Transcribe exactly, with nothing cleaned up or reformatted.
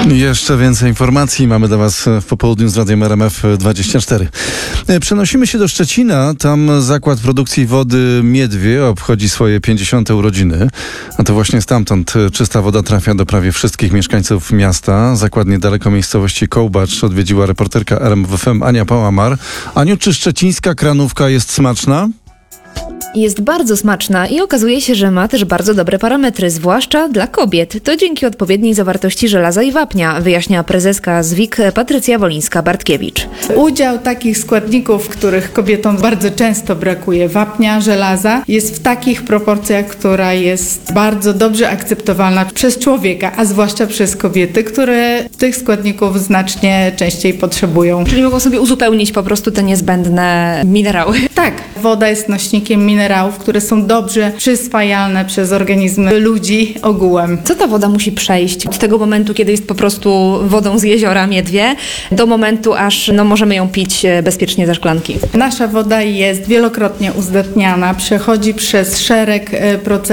Jeszcze więcej informacji mamy dla Was w popołudniu z Radiem R M F dwadzieścia cztery. Przenosimy się do Szczecina. Tam zakład produkcji wody Miedwie obchodzi swoje pięćdziesiąte urodziny. A to właśnie stamtąd czysta woda trafia do prawie wszystkich mieszkańców miasta. Zakład niedaleko miejscowości Kołbacz odwiedziła reporterka R M F M Ania Pałamar. Aniu, czy szczecińska kranówka jest smaczna? Jest bardzo smaczna i okazuje się, że ma też bardzo dobre parametry, zwłaszcza dla kobiet. To dzięki odpowiedniej zawartości żelaza i wapnia, wyjaśnia prezeska Z W I K Patrycja Wolińska-Bartkiewicz. Udział takich składników, których kobietom bardzo często brakuje, wapnia, żelaza, jest w takich proporcjach, która jest bardzo dobrze akceptowalna przez człowieka, a zwłaszcza przez kobiety, które tych składników znacznie częściej potrzebują. Czyli mogą sobie uzupełnić po prostu te niezbędne minerały. Tak, woda jest nośnikiem minerałów, które są dobrze przyswajalne przez organizmy ludzi ogółem. Co ta woda musi przejść od tego momentu, kiedy jest po prostu wodą z jeziora Miedwie, do momentu, aż no, możemy ją pić bezpiecznie ze szklanki? Nasza woda jest wielokrotnie uzdatniana, przechodzi przez szereg procedur